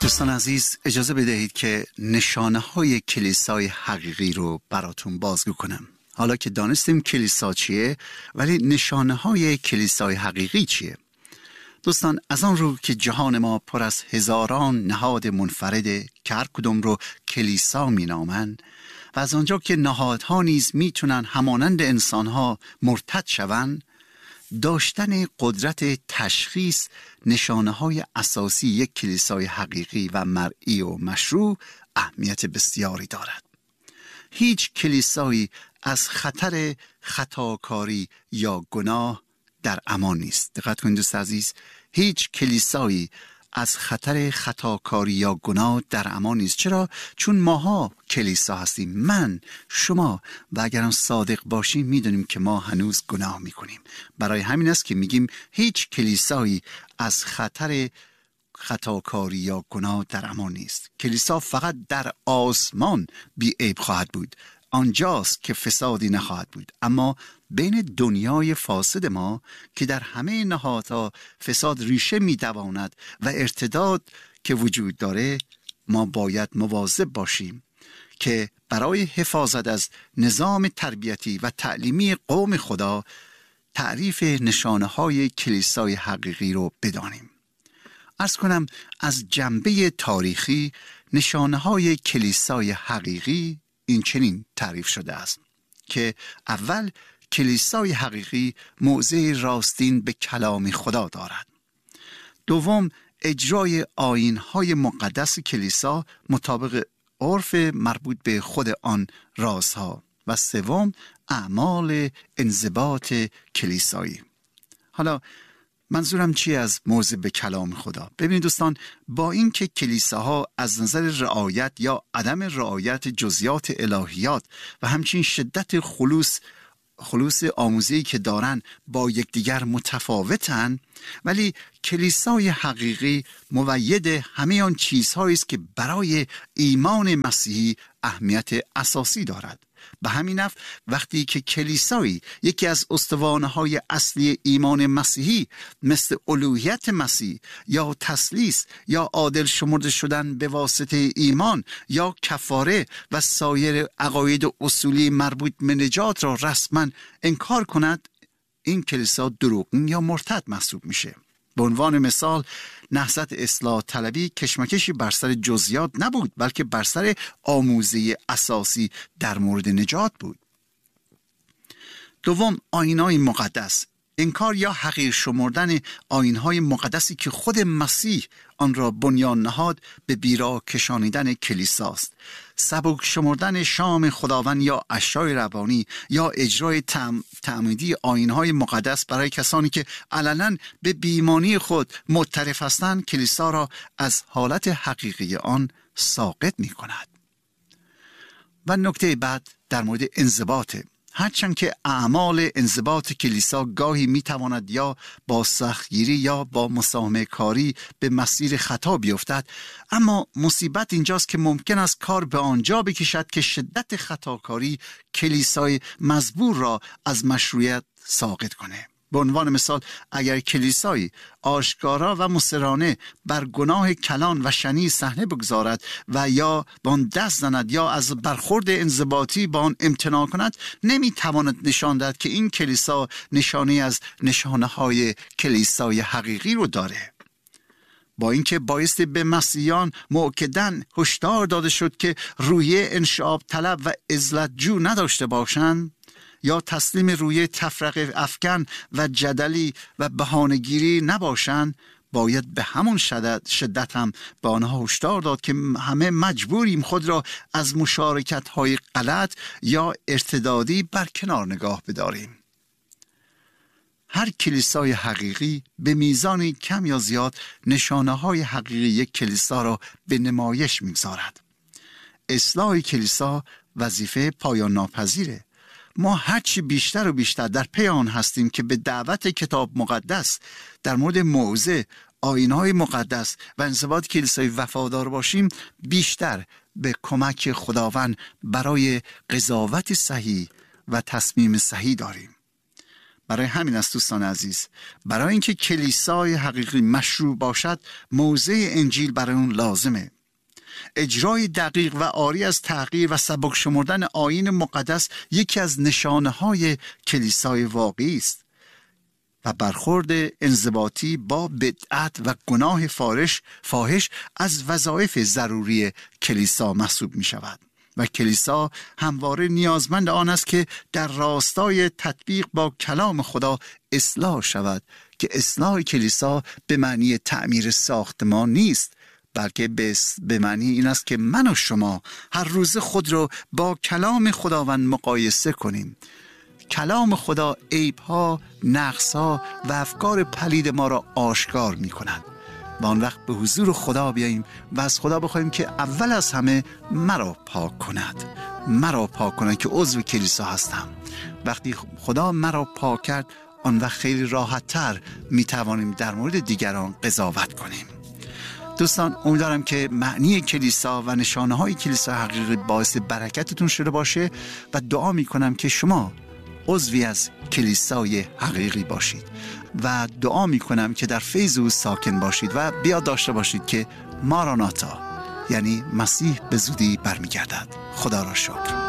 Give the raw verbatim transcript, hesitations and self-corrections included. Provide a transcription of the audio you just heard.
دوستان عزیز، اجازه بدهید که نشانه های کلیسای حقیقی رو براتون بازگو کنم. حالا که دانستیم کلیسا چیه، ولی نشانه های کلیسای حقیقی چیه؟ دوستان، از آن رو که جهان ما پر از هزاران نهاد منفرده که هر کدوم رو کلیسا می نامن و از آنجا که نهادها نیز می تونن همانند انسانها مرتد شون، داشتن قدرت تشخیص نشانه های اساسی یک کلیسای حقیقی و مرئی و مشروع اهمیت بسیاری دارد. هیچ کلیسایی از خطر خطاکاری یا گناه در امان نیست. دقت کنید دوست عزیز، هیچ کلیسایی از خطر خطاکاری یا گناه در امان نیست. چرا؟ چون ماها کلیسا هستیم، من، شما، و اگر صادق باشیم میدونیم که ما هنوز گناه میکنیم. برای همین است که میگیم هیچ کلیسایی از خطر خطاکاری یا گناه در امان نیست. کلیسا فقط در آسمان بی عیب خواهد بود، آنجاست که فسادی نخواهد بود. اما بین دنیای فاسد ما که در همه نهادها فساد ریشه می‌دواند و ارتداد که وجود داره، ما باید مواظب باشیم که برای حفاظت از نظام تربیتی و تعلیمی قوم خدا تعریف نشانه‌های کلیسای حقیقی رو بدانیم. عرض کنم از جنبه تاریخی نشانه‌های کلیسای حقیقی این چنین تعریف شده است که اول، کلیسای حقیقی موضع راستین به کلام خدا دارد. دوم، اجرای آیین‌های مقدس کلیسا مطابق عرف مربوط به خود آن رازها. و سوم، اعمال انضباط کلیسایی. حالا منظورم چی از موضع به کلام خدا؟ ببینید دوستان، با اینکه کلیساها از نظر رعایت یا عدم رعایت جزئیات الهیات و همچنین شدت خلوص خلوص آموزه‌ای که دارن با یکدیگر متفاوتن، ولی کلیسای حقیقی مؤید همه آن چیزهایی است که برای ایمان مسیحی اهمیت اساسی دارد. به همین نحو وقتی که کلیسایی یکی از استوانه‌های اصلی ایمان مسیحی مثل الوهیت مسیح یا تثلیث یا عادل شمرده شدن به واسطه ایمان یا کفاره و سایر عقاید و اصولی مربوط به نجات را رسما انکار کند، این کلیسا دروغین یا مرتد محسوب میشه. به عنوان مثال، نهضت اصلاح طلبی کشمکشی بر سر جزئیات نبود، بلکه بر سر آموزه اساسی در مورد نجات بود. دوم، آیین‌های مقدس. انکار یا حقیر شمردن آیین‌های مقدسی که خود مسیح آن را بنیان نهاد به بیراه کشانیدن کلیساست. سبک شمردن شام خداوند یا عشای ربانی یا اجرای تعم... تعمیدی آیین‌های مقدس برای کسانی که علنا به بیمانی خود معترف هستند، کلیسا را از حالت حقیقی آن ساقط می‌کند. و نکته بعد در مورد انضباط. هرچند که اعمال انضباط کلیسا گاهی میتواند یا با سختگیری یا با مساهمه کاری به مسیر خطا بیفتد، اما مصیبت اینجاست که ممکن است کار به آنجا بکشد که شدت خطاکاری کلیسای مزبور را از مشروعیت ساقط کنه. به عنوان مثال، اگر کلیسایی آشکارا و مصرانه بر گناه کلان و شنی صحنه بگذارد و یا با آن دست زند یا از برخورد انضباطی با آن امتناع کند، نمیتواند نشان دهد که این کلیسا نشانه از نشانه های کلیسای حقیقی رو داره. با اینکه بایستی به مسیحیان مؤکداً هشدار داده شد که روی انشعاب طلب و عزلت جو نداشته باشند یا تسلیم روی تفرقه افکن و جدلی و بهانه‌گیری نباشند، باید به همون شدت, شدت هم به آنها هشدار داد که همه مجبوریم خود را از مشارکت‌های غلط یا ارتدادی برکنار نگاه بداریم. هر کلیسای حقیقی به میزانی کم یا زیاد نشانه‌های حقیقی یک کلیسا را به نمایش می‌گذارد. اصلاح کلیسا وظیفه پایان ناپذیره. ما هرچی بیشتر و بیشتر در پی آن هستیم که به دعوت کتاب مقدس در مورد موعظه، آیین‌های مقدس و انضباط کلیسای وفادار باشیم، بیشتر به کمک خداوند برای قضاوت صحیح و تصمیم صحیح داریم. برای همین است دوستان عزیز، برای اینکه کلیسای حقیقی مشروع باشد، موضع انجیل برای اون لازمه. اجرای دقیق و عاری از تغییر و سبک شمردن آیین مقدس یکی از نشانه‌های کلیسای واقعی است و برخورد انضباطی با بدعت و گناه فاحش فاحش از وظایف ضروری کلیسا محسوب می شود و کلیسا همواره نیازمند آن است که در راستای تطبیق با کلام خدا اصلاح شود، که اصلاح کلیسا به معنی تعمیر ساختمان نیست، بلکه به معنی این است که من و شما هر روز خود رو با کلام خداوند مقایسه کنیم. کلام خدا عیب‌ها، نقص‌ها و افکار پلید ما را آشکار می‌کند و آن وقت به حضور خدا بیاییم و از خدا بخوایم که اول از همه مرا پاک کند، مرا پاک کند که عضو کلیسا هستم. وقتی خدا مرا پاک کرد، آن وقت خیلی راحت‌تر می‌توانیم در مورد دیگران قضاوت کنیم. دوستان، امیدوارم که معنی کلیسا و نشانه‌های کلیسا حقیقی باعث برکتتون شده باشه و دعا می‌کنم که شما عضوی از کلیسای حقیقی باشید و دعا می‌کنم که در فیض او ساکن باشید و بیاد داشته باشید که ماراناتا، یعنی مسیح به زودی برمیگردد. خدا را شکر.